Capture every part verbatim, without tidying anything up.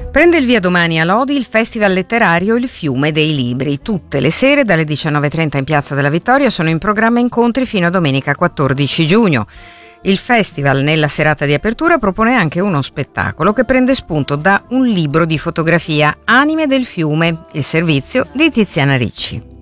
Prende il via domani a Lodi il festival letterario Il Fiume dei Libri. Tutte le sere dalle diciannove e trenta in Piazza della Vittoria sono in programma incontri fino a domenica quattordici giugno. Il festival nella serata di apertura propone anche uno spettacolo che prende spunto da un libro di fotografia, Anime del Fiume, il servizio di Tiziana Ricci.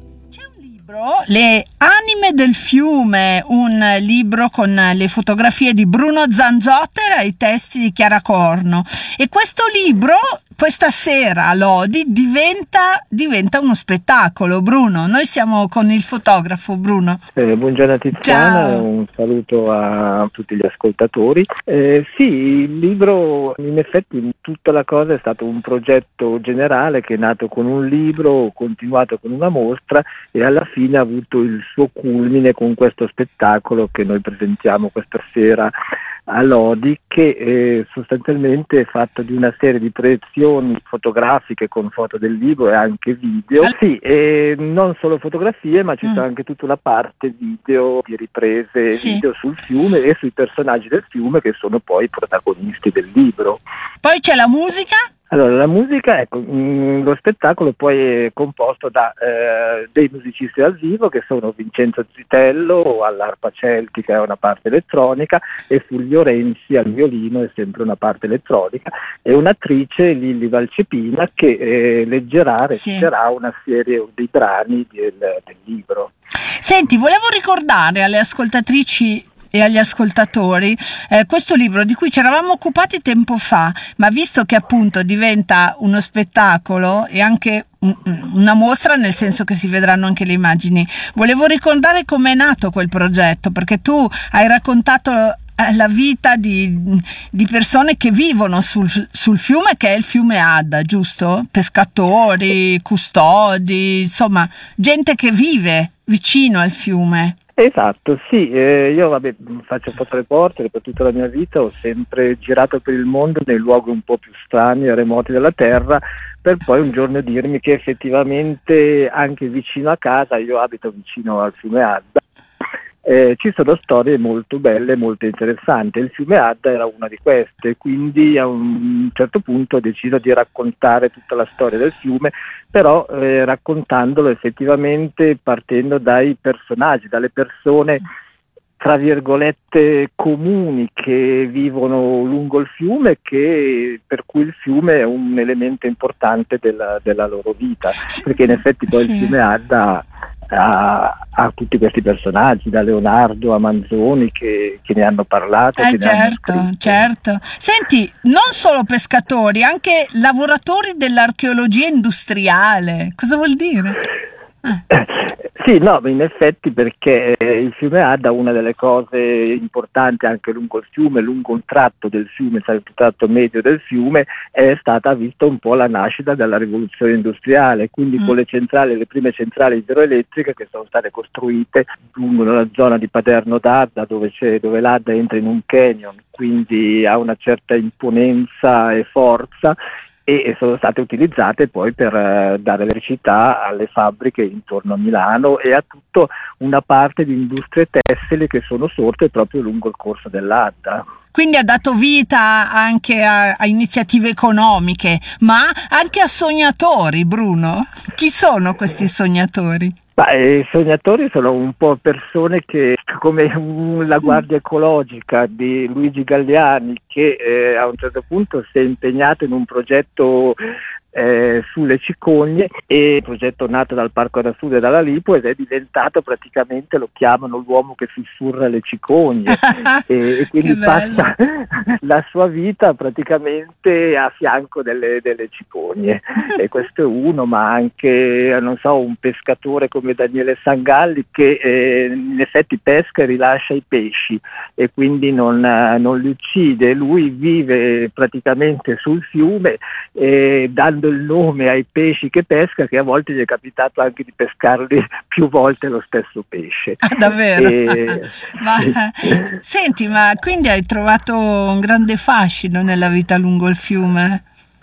Le Anime del Fiume, un libro con le fotografie di Bruno Zanzotter e i testi di Chiara Corno, e questo libro questa sera a Lodi diventa, diventa uno spettacolo. Bruno, noi siamo con il fotografo Bruno. Eh, buongiorno Tiziana, Ciao. Un saluto a tutti gli ascoltatori. Eh, sì, il libro in effetti tutta la cosa è stato un progetto generale che è nato con un libro, continuato con una mostra e alla fine ha avuto il suo culmine con questo spettacolo che noi presentiamo questa sera a Lodi, che eh, sostanzialmente è fatto di una serie di proiezioni fotografiche con foto del libro e anche video. Sì, e non solo fotografie, ma ci Mm. sono anche tutta la parte video di riprese Sì. video sul fiume e sui personaggi del fiume che sono poi i protagonisti del libro. Poi c'è la musica. Allora, la musica, ecco, mh, lo spettacolo poi è composto da eh, dei musicisti dal vivo che sono Vincenzo Zitello all'arpa celtica e una parte elettronica e Fulvio Renzi al violino e sempre una parte elettronica, e un'attrice, Lilli Valcepina, che eh, leggerà, Sì. reciterà una serie di brani del, del libro. Senti, volevo ricordare alle ascoltatrici e agli ascoltatori eh, questo libro di cui ci eravamo occupati tempo fa, ma visto che appunto diventa uno spettacolo e anche un- una mostra, nel senso che si vedranno anche le immagini, volevo ricordare com'è nato quel progetto, perché tu hai raccontato eh, la vita di, di persone che vivono sul, sul fiume, che è il fiume Adda, giusto? Pescatori, custodi, insomma gente che vive vicino al fiume. Esatto, sì, eh, io vabbè faccio fotoreporter per tutta la mia vita, ho sempre girato per il mondo nei luoghi un po' più strani e remoti della terra, per poi un giorno dirmi che effettivamente anche vicino a casa, io abito vicino al fiume Adda, eh, ci sono storie molto belle, molto interessanti. Il fiume Adda era una di queste, quindi a un certo punto ho deciso di raccontare tutta la storia del fiume, però eh, raccontandolo effettivamente partendo dai personaggi, dalle persone tra virgolette comuni che vivono lungo il fiume, che per cui il fiume è un elemento importante della, della loro vita, perché in effetti poi Sì. il fiume Adda ha, ha tutti questi personaggi, da Leonardo a Manzoni che, che ne hanno parlato. Eh che ne hanno certo, scritto. certo. Senti, non solo pescatori, anche lavoratori dell'archeologia industriale. Cosa vuol dire? Eh, Sì, no, in effetti perché eh, il fiume Adda, una delle cose importanti anche lungo il fiume, lungo un tratto del fiume, il tratto medio del fiume, è stata vista un po' la nascita della rivoluzione industriale, quindi Mm. con le centrali, le prime centrali idroelettriche che sono state costruite lungo la zona di Paterno d'Adda, dove, c'è, dove l'Adda entra in un canyon, quindi ha una certa imponenza e forza, e sono state utilizzate poi per eh, dare elettricità alle fabbriche intorno a Milano e a tutta una parte di industrie tessili che sono sorte proprio lungo il corso dell'Adda. Quindi ha dato vita anche a, a iniziative economiche, ma anche a sognatori, Bruno. Chi sono questi sognatori? Ma, eh, i sognatori sono un po' persone che, come un- la Guardia Ecologica di Luigi Galliani, che eh, a un certo punto si è impegnato in un progetto eh, sulle cicogne, e il progetto nato dal Parco da Sud e dalla Lipo, ed è diventato praticamente, lo chiamano l'uomo che sussurra le cicogne e, e quindi Che bello. passa la sua vita praticamente a fianco delle, delle cicogne, e questo è uno, ma anche non so, un pescatore come Daniele Sangalli che eh, in effetti pesca e rilascia i pesci e quindi non, eh, non li uccide. Lui vive praticamente sul fiume eh, dando il nome ai pesci che pesca, che a volte gli è capitato anche di pescarli più volte lo stesso pesce. Ah, davvero? E- Ma, senti, ma quindi hai trovato un grande fascino nella vita lungo il fiume?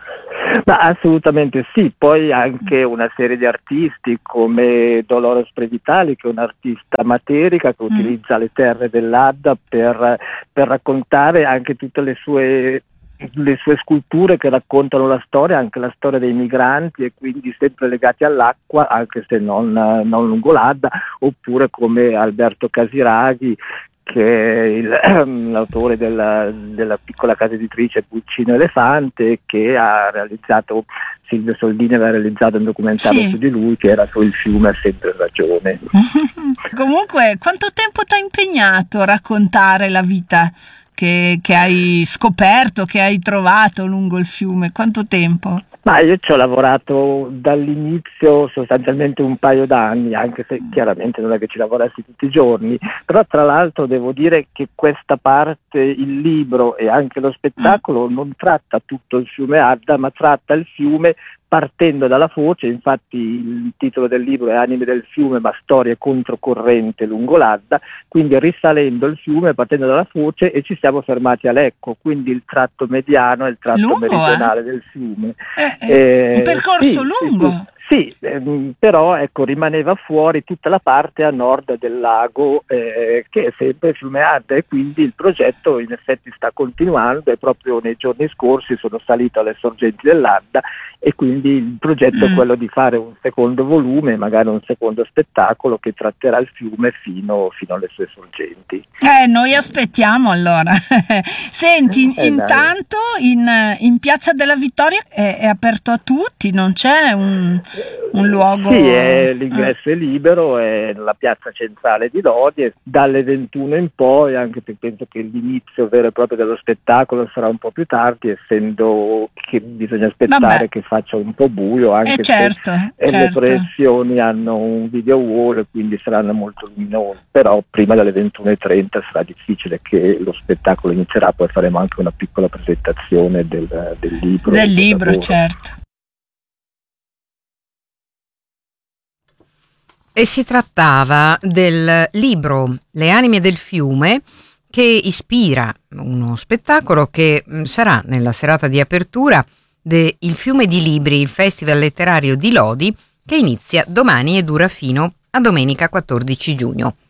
Ma assolutamente sì, poi anche una serie di artisti come Dolores Previtali, che è un'artista materica che Mm. utilizza le terre dell'Adda per, per raccontare anche tutte le sue le sue sculture che raccontano la storia, anche la storia dei migranti, e quindi sempre legati all'acqua, anche se non, non lungo l'Adda, oppure come Alberto Casiraghi, che è il, l'autore della, della piccola casa editrice Pulcino Elefante, che ha realizzato, Silvio Soldini aveva realizzato un documentario sì. su di lui, che era sul fiume Ha sempre ragione. Comunque, quanto tempo ti ha impegnato a raccontare la vita che, che hai scoperto, che hai trovato lungo il fiume? Quanto tempo? Ma io ci ho lavorato dall'inizio sostanzialmente un paio d'anni, anche se chiaramente non è che ci lavorassi tutti i giorni, però tra l'altro devo dire che questa parte, il libro e anche lo spettacolo, non tratta tutto il fiume Adda, ma tratta il fiume partendo dalla foce. Infatti il titolo del libro è Anime del fiume, ma storie controcorrente lungo l'Adda, quindi risalendo il fiume, partendo dalla foce, e ci siamo fermati a Lecco, quindi il tratto mediano e il tratto lungo, meridionale eh? del fiume. Eh, eh, Eh, un percorso sì, lungo. Sì, sì. Sì, ehm, però ecco, rimaneva fuori tutta la parte a nord del lago, eh, che è sempre il fiume Adda, e quindi il progetto in effetti sta continuando, e proprio nei giorni scorsi sono salito alle sorgenti dell'Adda, e quindi il progetto mm. è quello di fare un secondo volume, magari un secondo spettacolo che tratterà il fiume fino, fino alle sue sorgenti. Eh, noi aspettiamo allora. Senti, eh, intanto in, in Piazza della Vittoria è, è aperto a tutti, non c'è un, un luogo... Sì, è, l'ingresso ah. è libero, è la piazza centrale di Lodi, e dalle ventuno in poi, anche perché penso che l'inizio vero e proprio dello spettacolo sarà un po' più tardi, essendo che bisogna aspettare Vabbè. che faccia un po' buio, anche eh certo, se certo. le proiezioni hanno un video wall, quindi saranno molto luminosi, però prima delle ventuno e trenta sarà difficile che lo spettacolo inizierà, poi faremo anche una piccola presentazione del, del libro. Del libro, lavoro. Certo. E si trattava del libro Le anime del fiume, che ispira uno spettacolo che sarà nella serata di apertura de Il Fiume di Libri, il festival letterario di Lodi, che inizia domani e dura fino a domenica quattordici giugno.